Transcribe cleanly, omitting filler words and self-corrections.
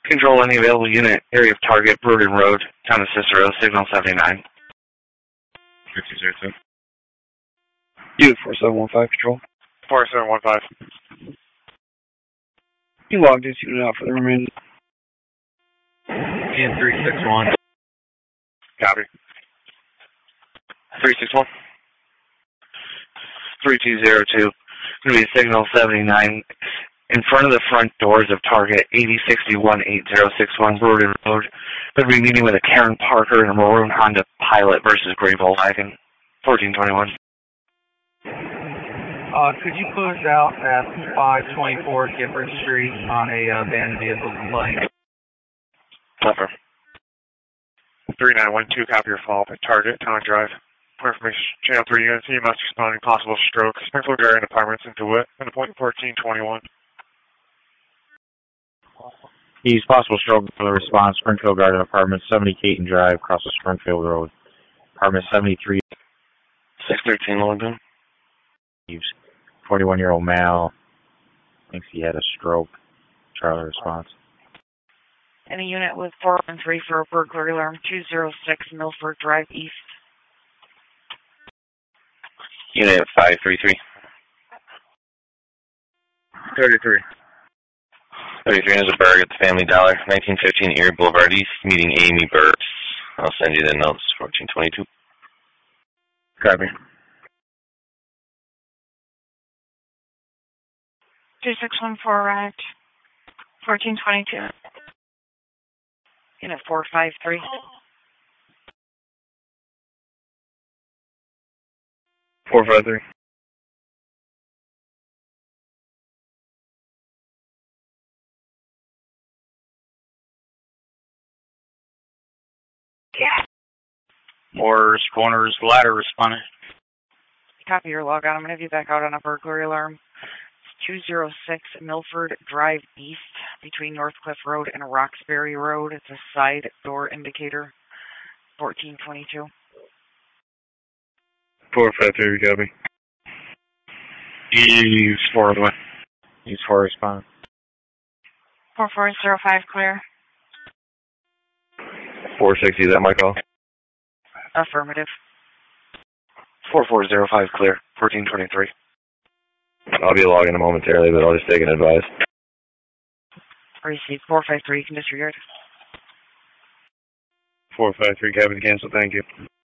Control any available unit, area of target, Broden Road, town of Cicero, signal 79. 5202. You, 4715, control. 4715. You logged this unit out for the remaining. And 361. Copy. 361. 3202. Going to be signal 79. In front of the front doors of target 8061-8061 Broden Road. Going to be meeting with a Karen Parker and a maroon Honda Pilot versus gray Volkswagen. 1421. Could you push out at 524 Gifford Street on a abandoned vehicle complaint? Puffer. 3912, copy your follow-up at target, town drive. For information, channel 3 units, EMS responding, possible stroke, Springfield Garden Apartments in DeWitt, and appointment 1421. He's possible stroke for the response, Springfield Garden Apartments, 70 Caton Drive, across the Springfield Road. Apartment 73. 613 Longdon. He's 41-year-old male. Thinks he had a stroke. Charlie response. Any unit with 413 for a burglary alarm, 206 Milford Drive East. Unit 533. 33. 33 is a Berg at the Family Dollar, 1915 Erie Boulevard East, meeting Amy Burks. I'll send you the notes, 1422. Copy. 2614 arrived, 1422. Unit 453. 453. Morris Corners ladder responding. Copy your log out. I'm going to have you back out on a burglary alarm. It's 206 Milford Drive East between Northcliffe Road and Roxbury Road. It's a side door indicator. 1422. 453, copy. He's 4 the way. He's 4 response. 4405 clear. 460, is that my call? Affirmative. 4405 clear, 1423. I'll be logging momentarily, but I'll just take an advice. Receive 453, you can disregard. 453, copy, cancel, thank you.